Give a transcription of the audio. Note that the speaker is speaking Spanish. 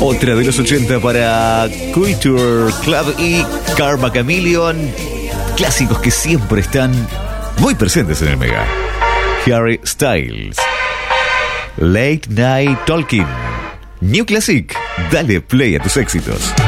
Otra de los 80 para Culture Club y Karma Chameleon. Clásicos que siempre están muy presentes en el Mega. Harry Styles, Late Night Talking. New Classic. Dale play a tus éxitos.